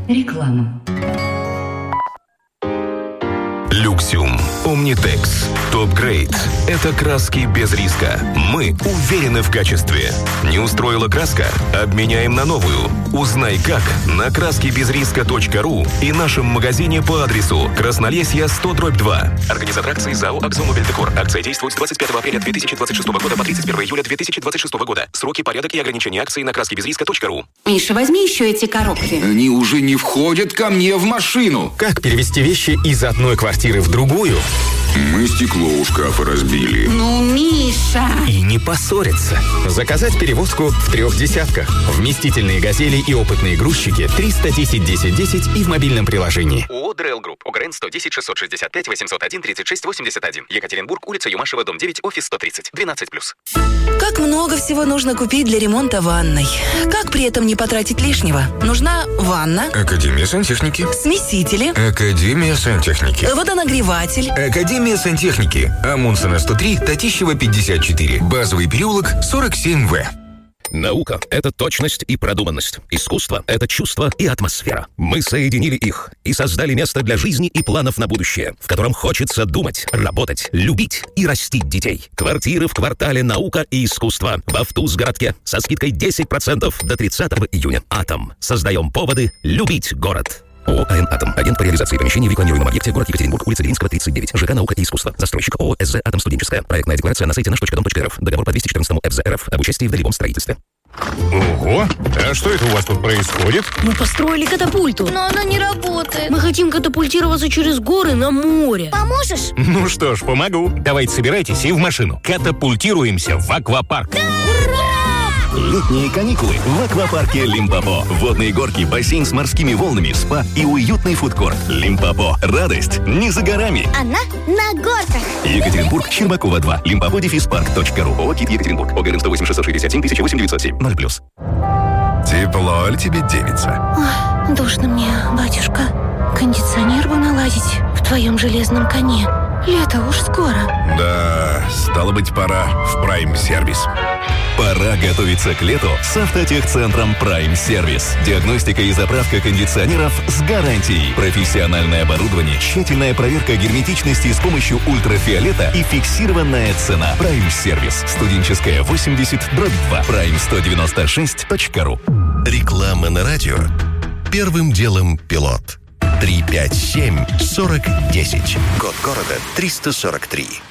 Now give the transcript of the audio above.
Реклама. Люксиум, Omnitex, Top Grade – это краски без риска. Мы уверены в качестве. Не устроила краска? Обменяем на новую. Узнай как на краскибезриска.ру и нашем магазине по адресу Краснолесье 100/2. Организатор акции ЗАО «Акзомобильдекор». Акция действует с 25 апреля 2026 года по 31 июля 2026 года. Сроки, порядок и ограничения акции на краскибезриска.ру. Миша, возьми еще эти коробки. Они уже не входят ко мне в машину. Как перевести вещи из одной квартиры в другую? Мы стекло у шкафа разбили. Ну, Миша! И не поссориться. Заказать перевозку в 3 десятках. Вместительные «Газели» и опытные грузчики 310 10 10 и в мобильном приложении. ООО «ДРЛ Групп». УГРН 110 665 801 36 81. Екатеринбург, улица Юмашева, дом 9, офис 130. 12+. Как много всего нужно купить для ремонта ванной. Как при этом не потратить лишнего? Нужна ванна, Академия сантехники. смесители, Академия сантехники. водонагреватель. Академия сантехники. Амундсена 103, Татищева 54. Базовый переулок 47В. Наука – это точность и продуманность. Искусство – это чувство и атмосфера. Мы соединили их и создали место для жизни и планов на будущее, в котором хочется думать, работать, любить и растить детей. Квартиры в квартале «Наука и искусство» в Автуз-городке со скидкой 10% до 30 июня. «Атом». Создаем поводы любить город. ООО «АН Атом». Агент по реализации помещений в рекламируемом объекте, город Екатеринбург, улица Ленинского, 39. ЖК «Наука и искусство». Застройщик ООО СЗ «Атом Студенческая». Проектная декларация на сайте наш.дом.рф. Договор по 214 ФЗ РФ об участии в долевом строительстве. Ого! А что это у вас тут происходит? Мы построили катапульту. Но она не работает. Мы хотим катапультироваться через горы на море. Поможешь? Ну что ж, помогу. Давайте собирайтесь и в машину. Катапультируемся в аквапарк. Летние каникулы в аквапарке Лимпопо. Водные горки, бассейн с морскими волнами, спа и уютный фудкорт. Лимпопо. Радость не за горами. Она на горках. Екатеринбург, Щербакова 2. Limpopo-park.ru. ООО «КИТ Екатеринбург». ОГРН 108 667 008 907. 0+. Тепло ли тебе, девица? Ой, душно мне, батюшка. Кондиционер бы наладить в твоем железном коне. Лето уж скоро. Да, стало быть, пора в Прайм-сервис. Пора готовиться к лету с автотехцентром Prime Service. Диагностика и заправка кондиционеров с гарантией. Профессиональное оборудование, тщательная проверка герметичности с помощью ультрафиолета и фиксированная цена. Prime Service. Студенческая 80/2. Prime196.ru. Реклама на радио. Первым делом пилот. 357-4010. Код города 343.